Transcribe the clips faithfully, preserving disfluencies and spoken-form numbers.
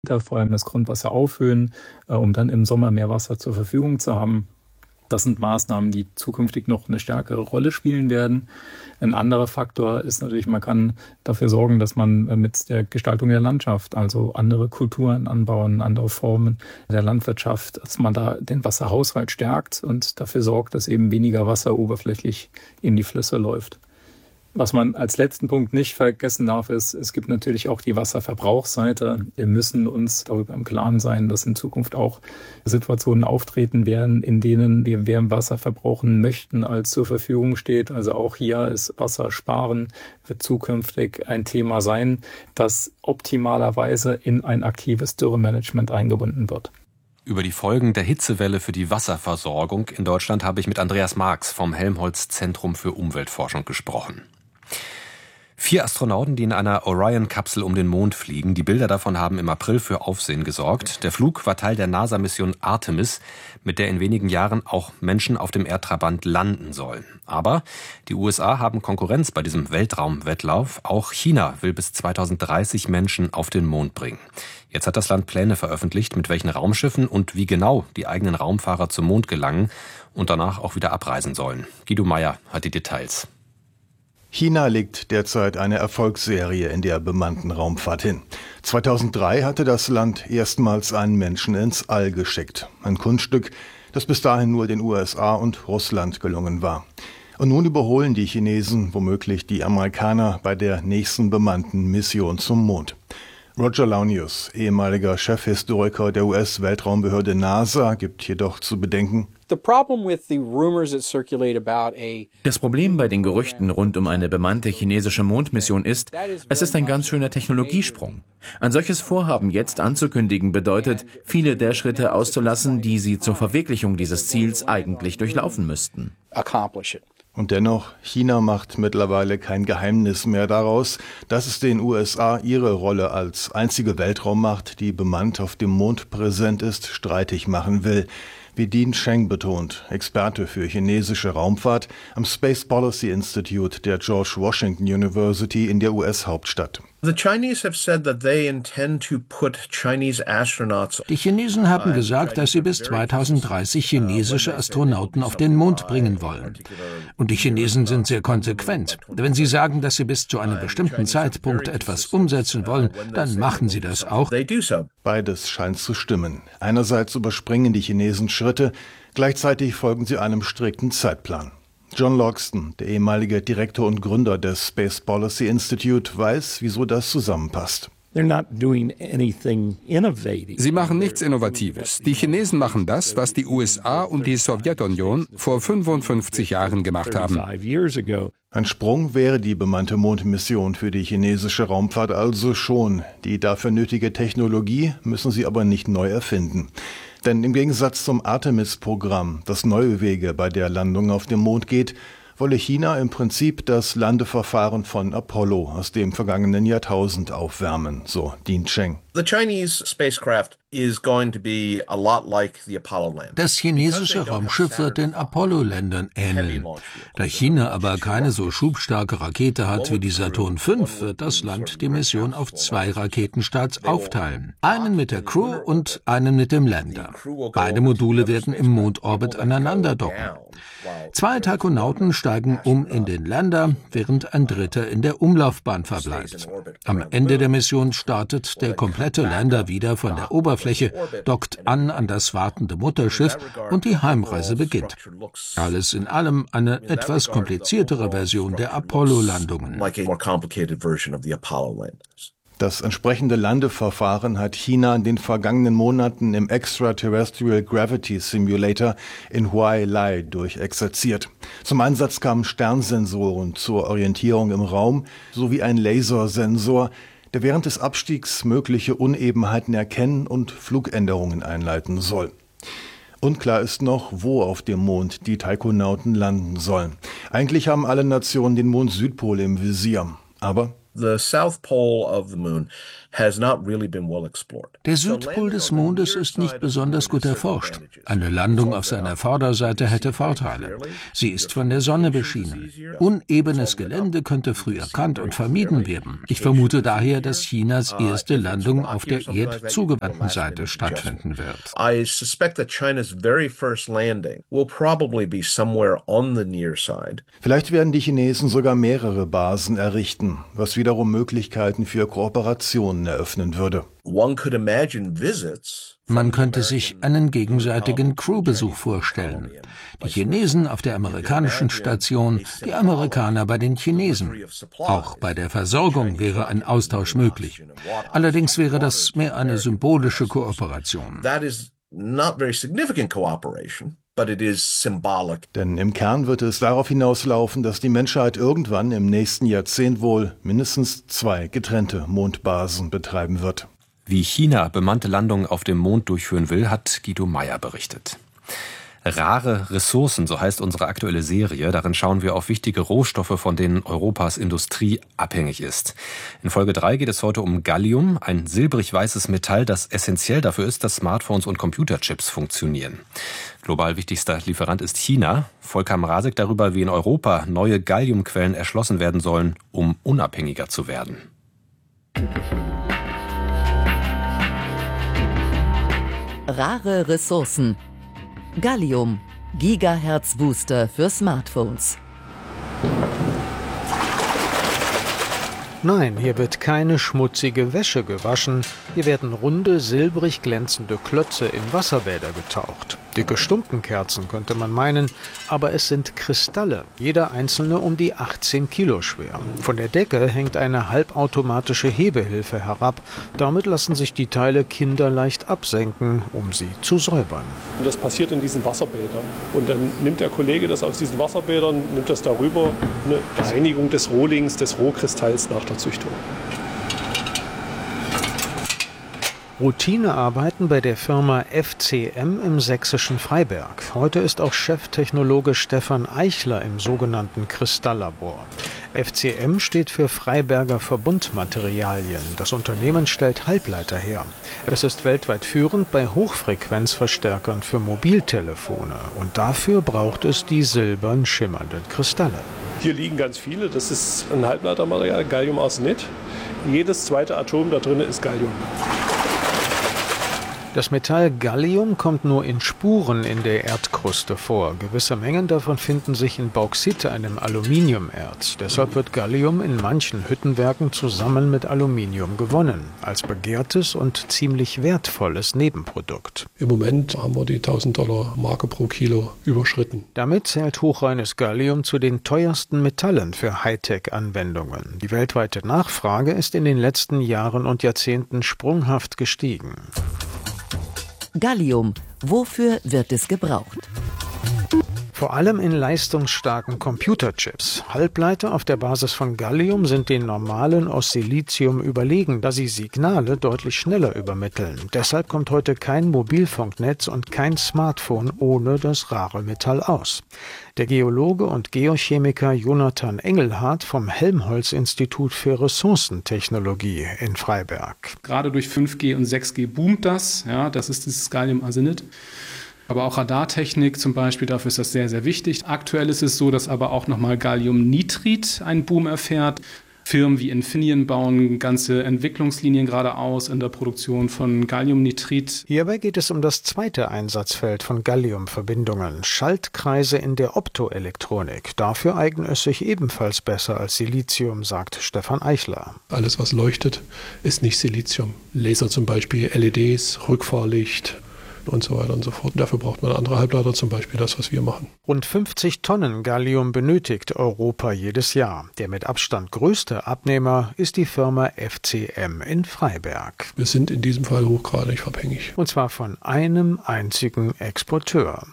Da vor allem das Grundwasser aufhöhen, äh, um dann im Sommer mehr Wasser zur Verfügung zu haben. Das sind Maßnahmen, die zukünftig noch eine stärkere Rolle spielen werden. Ein anderer Faktor ist natürlich, man kann dafür sorgen, dass man mit der Gestaltung der Landschaft, also andere Kulturen anbauen, andere Formen der Landwirtschaft, dass man da den Wasserhaushalt stärkt und dafür sorgt, dass eben weniger Wasser oberflächlich in die Flüsse läuft. Was man als letzten Punkt nicht vergessen darf, ist, es gibt natürlich auch die Wasserverbrauchsseite. Wir müssen uns darüber im Klaren sein, dass in Zukunft auch Situationen auftreten werden, in denen wir mehr Wasser verbrauchen möchten, als zur Verfügung steht. Also auch hier ist Wassersparen wird zukünftig ein Thema sein, das optimalerweise in ein aktives Dürremanagement eingebunden wird. Über die Folgen der Hitzewelle für die Wasserversorgung in Deutschland habe ich mit Andreas Marx vom Helmholtz-Zentrum für Umweltforschung gesprochen. Vier Astronauten, die in einer Orion-Kapsel um den Mond fliegen. Die Bilder davon haben im April für Aufsehen gesorgt. Der Flug war Teil der NASA-Mission Artemis, mit der in wenigen Jahren auch Menschen auf dem Erdtrabant landen sollen. Aber die U S A haben Konkurrenz bei diesem Weltraumwettlauf. Auch China will bis zweitausenddreißig Menschen auf den Mond bringen. Jetzt hat das Land Pläne veröffentlicht, mit welchen Raumschiffen und wie genau die eigenen Raumfahrer zum Mond gelangen und danach auch wieder abreisen sollen. Guido Meyer hat die Details. China legt derzeit eine Erfolgsserie in der bemannten Raumfahrt hin. zweitausenddrei hatte das Land erstmals einen Menschen ins All geschickt. Ein Kunststück, das bis dahin nur den U S A und Russland gelungen war. Und nun überholen die Chinesen womöglich die Amerikaner bei der nächsten bemannten Mission zum Mond. Roger Launius, ehemaliger Chefhistoriker der U S-Weltraumbehörde NASA, gibt jedoch zu bedenken: Das Problem bei den Gerüchten rund um eine bemannte chinesische Mondmission ist, es ist ein ganz schöner Technologiesprung. Ein solches Vorhaben jetzt anzukündigen bedeutet, viele der Schritte auszulassen, die sie zur Verwirklichung dieses Ziels eigentlich durchlaufen müssten. Und dennoch, China macht mittlerweile kein Geheimnis mehr daraus, dass es den U S A ihre Rolle als einzige Weltraummacht, die bemannt auf dem Mond präsent ist, streitig machen will. Wie Dean Cheng betont, Experte für chinesische Raumfahrt am Space Policy Institute der George Washington University in der U S-Hauptstadt. Die Chinesen haben gesagt, dass sie bis zweitausenddreißig chinesische Astronauten auf den Mond bringen wollen. Und die Chinesen sind sehr konsequent. Wenn sie sagen, dass sie bis zu einem bestimmten Zeitpunkt etwas umsetzen wollen, dann machen sie das auch. Beides scheint zu stimmen. Einerseits überspringen die Chinesen Schritte, gleichzeitig folgen sie einem strikten Zeitplan. John Logston, der ehemalige Direktor und Gründer des Space Policy Institute, weiß, wieso das zusammenpasst. Sie machen nichts Innovatives. Die Chinesen machen das, was die U S A und die Sowjetunion vor fünfundfünfzig Jahren gemacht haben. Ein Sprung wäre die bemannte Mondmission für die chinesische Raumfahrt also schon. Die dafür nötige Technologie müssen sie aber nicht neu erfinden. Denn im Gegensatz zum Artemis-Programm, das neue Wege bei der Landung auf dem Mond geht, wolle China im Prinzip das Landeverfahren von Apollo aus dem vergangenen Jahrtausend aufwärmen, so Dean Cheng. Das chinesische Raumschiff wird den Apollo-Ländern ähneln. Da China aber keine so schubstarke Rakete hat wie die Saturn fünf, wird das Land die Mission auf zwei Raketenstarts aufteilen. Einen mit der Crew und einen mit dem Lander. Beide Module werden im Mondorbit aneinander docken. Zwei Taikonauten steigen um in den Lander, während ein dritter in der Umlaufbahn verbleibt. Am Ende der Mission startet der komplette Lander wieder von der Oberfläche, dockt an an das wartende Mutterschiff und die Heimreise beginnt. Alles in allem eine etwas kompliziertere Version der Apollo-Landungen. Das entsprechende Landeverfahren hat China in den vergangenen Monaten im Extraterrestrial Gravity Simulator in Huailai durchexerziert. Zum Einsatz kamen Sternsensoren zur Orientierung im Raum sowie ein Lasersensor, der während des Abstiegs mögliche Unebenheiten erkennen und Flugänderungen einleiten soll. Unklar ist noch, wo auf dem Mond die Taikonauten landen sollen. Eigentlich haben alle Nationen den Mond-Südpol im Visier. Aber The south pole of the moon Der Südpol des Mondes ist nicht besonders gut erforscht. Eine Landung auf seiner Vorderseite hätte Vorteile. Sie ist von der Sonne beschienen. Unebenes Gelände könnte früh erkannt und vermieden werden. Ich vermute daher, dass Chinas erste Landung auf der erdzugewandten Seite stattfinden wird. I suspect that China's very first landing will probably be somewhere on the near side. Vielleicht werden die Chinesen sogar mehrere Basen errichten, was wiederum Möglichkeiten für Kooperationen eröffnen würde. One could imagine visits. Man könnte sich einen gegenseitigen Crewbesuch vorstellen. Die Chinesen auf der amerikanischen Station, die Amerikaner bei den Chinesen. Auch bei der Versorgung wäre ein Austausch möglich. Allerdings wäre das mehr eine symbolische Kooperation. That is not very significant cooperation. But it is symbolic. Denn im Kern wird es darauf hinauslaufen, dass die Menschheit irgendwann im nächsten Jahrzehnt wohl mindestens zwei getrennte Mondbasen betreiben wird. Wie China bemannte Landungen auf dem Mond durchführen will, hat Guido Meyer berichtet. Rare Ressourcen, so heißt unsere aktuelle Serie. Darin schauen wir auf wichtige Rohstoffe, von denen Europas Industrie abhängig ist. In Folge drei geht es heute um Gallium, ein silbrig-weißes Metall, das essentiell dafür ist, dass Smartphones und Computerchips funktionieren. Global wichtigster Lieferant ist China. Volker Mrazek darüber, wie in Europa neue Galliumquellen erschlossen werden sollen, um unabhängiger zu werden. Rare Ressourcen. Gallium, Gigahertz-Booster für Smartphones. Nein, hier wird keine schmutzige Wäsche gewaschen. Hier werden runde, silbrig glänzende Klötze in Wasserbäder getaucht. Dicke Stumpenkerzen könnte man meinen, aber es sind Kristalle, jeder einzelne um die achtzehn Kilo schwer. Von der Decke hängt eine halbautomatische Hebehilfe herab. Damit lassen sich die Teile kinderleicht absenken, um sie zu säubern. Und das passiert in diesen Wasserbädern. Und dann nimmt der Kollege das aus diesen Wasserbädern, nimmt das darüber, eine Reinigung des Rohlings, des Rohkristalls nach der Züchtung. Routinearbeiten bei der Firma F C M im sächsischen Freiberg. Heute ist auch Cheftechnologe Stefan Eichler im sogenannten Kristalllabor. F C M steht für Freiberger Verbundmaterialien. Das Unternehmen stellt Halbleiter her. Es ist weltweit führend bei Hochfrequenzverstärkern für Mobiltelefone. Und dafür braucht es die silbern schimmernden Kristalle. Hier liegen ganz viele. Das ist ein Halbleitermaterial, Galliumarsenid. Jedes zweite Atom da drin ist Gallium. Das Metall Gallium kommt nur in Spuren in der Erdkruste vor. Gewisse Mengen davon finden sich in Bauxit, einem Aluminiumerz. Deshalb wird Gallium in manchen Hüttenwerken zusammen mit Aluminium gewonnen, als begehrtes und ziemlich wertvolles Nebenprodukt. Im Moment haben wir die tausend Dollar Marke pro Kilo überschritten. Damit zählt hochreines Gallium zu den teuersten Metallen für Hightech-Anwendungen. Die weltweite Nachfrage ist in den letzten Jahren und Jahrzehnten sprunghaft gestiegen. Gallium, wofür wird es gebraucht? Vor allem in leistungsstarken Computerchips. Halbleiter auf der Basis von Gallium sind den normalen aus Silizium überlegen, da sie Signale deutlich schneller übermitteln. Deshalb kommt heute kein Mobilfunknetz und kein Smartphone ohne das rare Metall aus. Der Geologe und Geochemiker Jonathan Engelhardt vom Helmholtz-Institut für Ressourcentechnologie in Freiberg. Gerade durch fünf G und sechs G boomt das. Ja, das ist dieses Galliumarsenid. Aber auch Radartechnik zum Beispiel, dafür ist das sehr, sehr wichtig. Aktuell ist es so, dass aber auch nochmal Galliumnitrid einen Boom erfährt. Firmen wie Infineon bauen ganze Entwicklungslinien gerade aus in der Produktion von Galliumnitrid. Hierbei geht es um das zweite Einsatzfeld von Galliumverbindungen, Schaltkreise in der Optoelektronik. Dafür eignet es sich ebenfalls besser als Silizium, sagt Stefan Eichler. Alles, was leuchtet, ist nicht Silizium. Laser zum Beispiel, L E Ds, Rückfahrlicht und so weiter und so fort. Dafür braucht man andere Halbleiter, zum Beispiel das, was wir machen. Rund fünfzig Tonnen Gallium benötigt Europa jedes Jahr. Der mit Abstand größte Abnehmer ist die Firma F C M in Freiberg. Wir sind in diesem Fall hochgradig abhängig. Und zwar von einem einzigen Exporteur.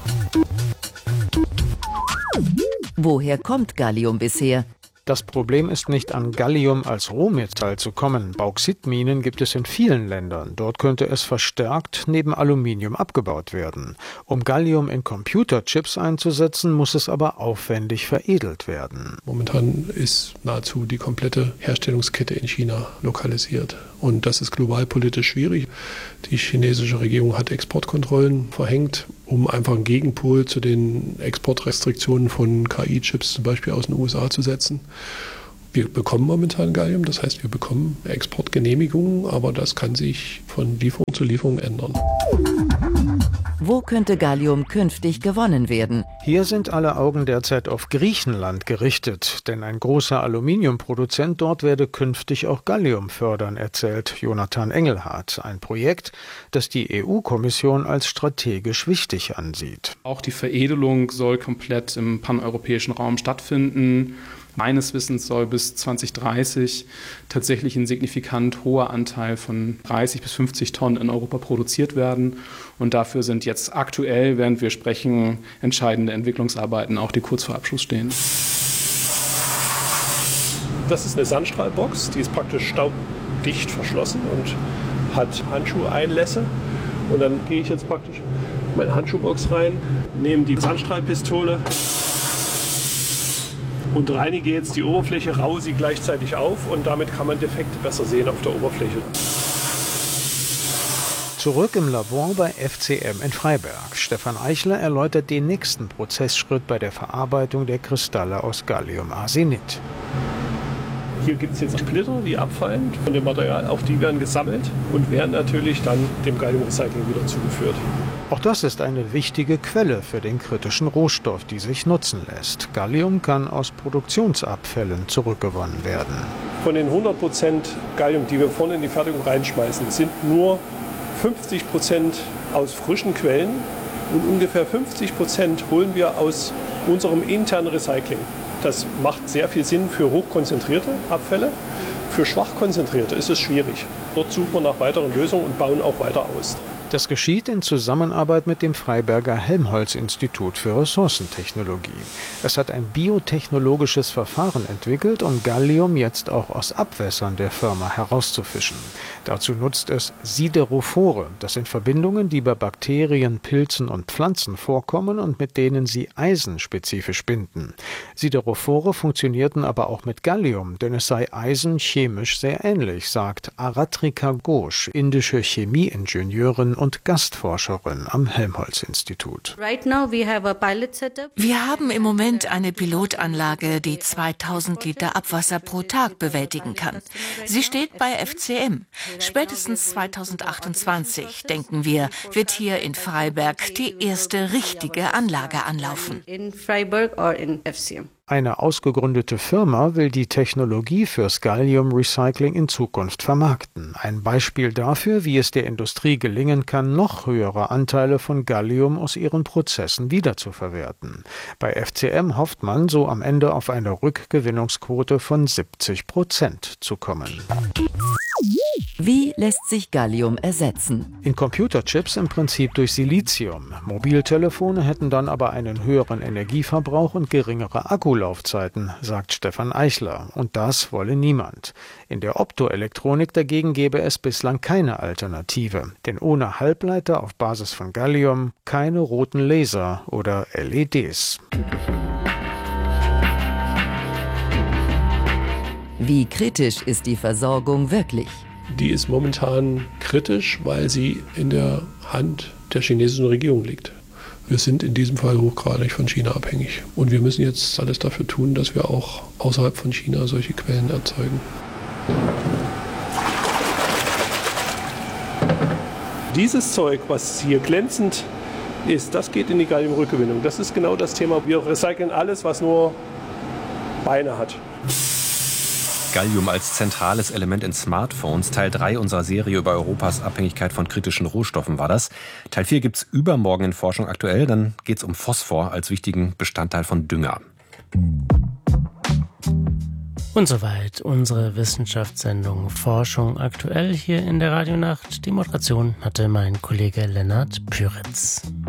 Woher kommt Gallium bisher? Das Problem ist nicht, an Gallium als Rohmetall zu kommen. Bauxitminen gibt es in vielen Ländern. Dort könnte es verstärkt neben Aluminium abgebaut werden. Um Gallium in Computerchips einzusetzen, muss es aber aufwendig veredelt werden. Momentan ist nahezu die komplette Herstellungskette in China lokalisiert. Und das ist global politisch schwierig. Die chinesische Regierung hat Exportkontrollen verhängt, um einfach einen Gegenpol zu den Exportrestriktionen von K I-Chips zum Beispiel aus den U S A zu setzen. Wir bekommen momentan Gallium, das heißt, wir bekommen Exportgenehmigungen, aber das kann sich von Lieferung zu Lieferung ändern. Wo könnte Gallium künftig gewonnen werden? Hier sind alle Augen derzeit auf Griechenland gerichtet, denn ein großer Aluminiumproduzent dort werde künftig auch Gallium fördern, erzählt Jonathan Engelhardt. Ein Projekt, das die E U-Kommission als strategisch wichtig ansieht. Auch die Veredelung soll komplett im paneuropäischen Raum stattfinden. Meines Wissens soll bis zwanzig dreißig tatsächlich ein signifikant hoher Anteil von dreißig bis fünfzig Tonnen in Europa produziert werden. Und dafür sind jetzt aktuell, während wir sprechen, entscheidende Entwicklungsarbeiten, auch die kurz vor Abschluss stehen. Das ist eine Sandstrahlbox, die ist praktisch staubdicht verschlossen und hat Handschuheinlässe. Und dann gehe ich jetzt praktisch in meine Handschuhbox rein, nehme die Sandstrahlpistole und reinige jetzt die Oberfläche, raue sie gleichzeitig auf und damit kann man Defekte besser sehen auf der Oberfläche. Zurück im Labor bei F C M in Freiberg. Stefan Eichler erläutert den nächsten Prozessschritt bei der Verarbeitung der Kristalle aus Galliumarsenid. Hier gibt es jetzt Splitter, die abfallen von dem Material, auch die werden gesammelt und werden natürlich dann dem Galliumrecycling wieder zugeführt. Auch das ist eine wichtige Quelle für den kritischen Rohstoff, die sich nutzen lässt. Gallium kann aus Produktionsabfällen zurückgewonnen werden. Von den hundert Prozent Gallium, die wir vorne in die Fertigung reinschmeißen, sind nur fünfzig Prozent aus frischen Quellen und ungefähr fünfzig Prozent holen wir aus unserem internen Recycling. Das macht sehr viel Sinn für hochkonzentrierte Abfälle. Für schwach konzentrierte ist es schwierig. Dort suchen wir nach weiteren Lösungen und bauen auch weiter aus. Das geschieht in Zusammenarbeit mit dem Freiberger Helmholtz-Institut für Ressourcentechnologie. Es hat ein biotechnologisches Verfahren entwickelt, um Gallium jetzt auch aus Abwässern der Firma herauszufischen. Dazu nutzt es Siderophore. Das sind Verbindungen, die bei Bakterien, Pilzen und Pflanzen vorkommen und mit denen sie Eisen spezifisch binden. Siderophore funktionierten aber auch mit Gallium, denn es sei Eisen chemisch sehr ähnlich, sagt Aratrika Ghosh, indische Chemieingenieurin und Gastforscherin am Helmholtz-Institut. Wir haben im Moment eine Pilotanlage, die zweitausend Liter Abwasser pro Tag bewältigen kann. Sie steht bei F C M. Spätestens zweitausendachtundzwanzig, denken wir, wird hier in Freiberg die erste richtige Anlage anlaufen. Eine ausgegründete Firma will die Technologie fürs Gallium-Recycling in Zukunft vermarkten. Ein Beispiel dafür, wie es der Industrie gelingen kann, noch höhere Anteile von Gallium aus ihren Prozessen wiederzuverwerten. Bei F C M hofft man, so am Ende auf eine Rückgewinnungsquote von siebzig Prozent zu kommen. Wie lässt sich Gallium ersetzen? In Computerchips im Prinzip durch Silizium. Mobiltelefone hätten dann aber einen höheren Energieverbrauch und geringere Akkulaufzeiten, sagt Stefan Eichler. Und das wolle niemand. In der Optoelektronik dagegen gäbe es bislang keine Alternative. Denn ohne Halbleiter auf Basis von Gallium keine roten Laser oder L E Ds. Wie kritisch ist die Versorgung wirklich? Die ist momentan kritisch, weil sie in der Hand der chinesischen Regierung liegt. Wir sind in diesem Fall hochgradig von China abhängig. Und wir müssen jetzt alles dafür tun, dass wir auch außerhalb von China solche Quellen erzeugen. Dieses Zeug, was hier glänzend ist, das geht in die Galliumrückgewinnung. Das ist genau das Thema. Wir recyceln alles, was nur Beine hat. Gallium als zentrales Element in Smartphones. Teil drei unserer Serie über Europas Abhängigkeit von kritischen Rohstoffen war das. Teil vier gibt's übermorgen in Forschung aktuell. Dann geht's um Phosphor als wichtigen Bestandteil von Dünger. Und soweit unsere Wissenschaftssendung Forschung aktuell hier in der Radionacht. Die Moderation hatte mein Kollege Lennart Püritz.